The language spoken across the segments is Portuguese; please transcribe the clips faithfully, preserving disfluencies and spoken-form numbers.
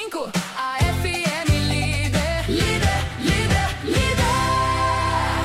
cinco, a F M líder, líder, líder, líder.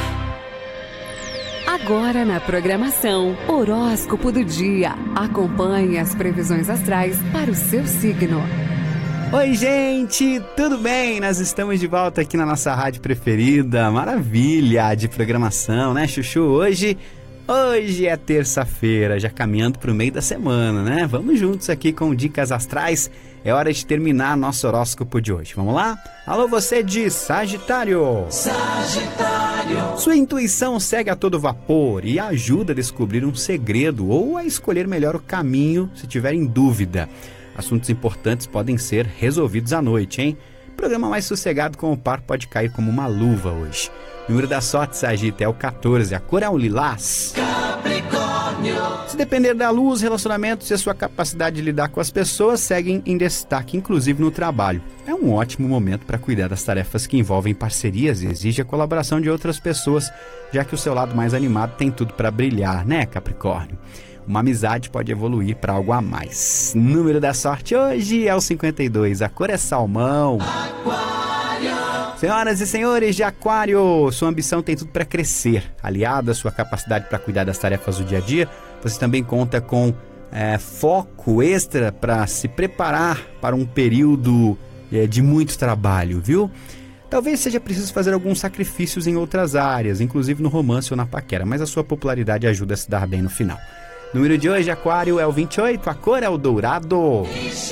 Agora na programação, horóscopo do dia. Acompanhe as previsões astrais para o seu signo. Oi, gente, tudo bem? Nós estamos de volta aqui na nossa rádio preferida. Maravilha de programação, né, Chuchu? Hoje, hoje é terça-feira, já caminhando para o meio da semana, né? Vamos juntos aqui com dicas astrais. É hora de terminar nosso horóscopo de hoje. Vamos lá? Alô, você de Sagitário. Sagitário. Sua intuição segue a todo vapor e ajuda a descobrir um segredo ou a escolher melhor o caminho se tiver em dúvida. Assuntos importantes podem ser resolvidos à noite, hein? Programa mais sossegado com o par pode cair como uma luva hoje. O número da sorte, Sagita, é o catorze. A cor é o lilás. Capricórnio. Se depender da luz, relacionamentos e a sua capacidade de lidar com as pessoas seguem em destaque, inclusive no trabalho. É um ótimo momento para cuidar das tarefas que envolvem parcerias e exige a colaboração de outras pessoas, já que o seu lado mais animado tem tudo para brilhar, né, Capricórnio? Uma amizade pode evoluir para algo a mais. O número da sorte hoje é o cinquenta e dois. A cor é salmão. Aquário. Senhoras e senhores de Aquário, sua ambição tem tudo para crescer. Aliado à sua capacidade para cuidar das tarefas do dia a dia, você também conta com é, foco extra para se preparar para um período é, de muito trabalho, viu? Talvez seja preciso fazer alguns sacrifícios em outras áreas, inclusive no romance ou na paquera, mas a sua popularidade ajuda a se dar bem no final. O número de hoje, Aquário, é o vinte e oito, a cor é o dourado.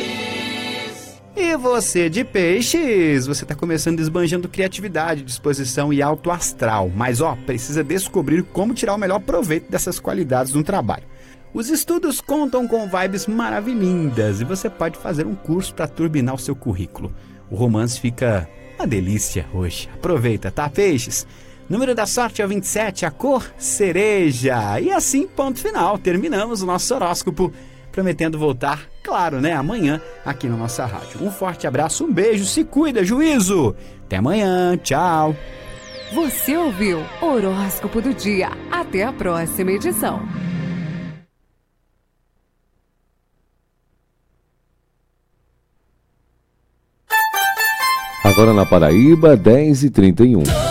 Peixes. E você de peixes, você está começando esbanjando criatividade, disposição e alto astral, mas ó, precisa descobrir como tirar o melhor proveito dessas qualidades no trabalho. Os estudos contam com vibes maravilhindas e você pode fazer um curso para turbinar o seu currículo. O romance fica uma delícia hoje. Aproveita, tá, peixes? Número da sorte é o vinte e sete, a cor cereja. E assim, ponto final, terminamos o nosso horóscopo, prometendo voltar, claro, né, amanhã aqui na nossa rádio. Um forte abraço, um beijo, se cuida, juízo. Até amanhã, tchau. Você ouviu Horóscopo do Dia. Até a próxima edição. Agora na Paraíba, dez e trinta e um.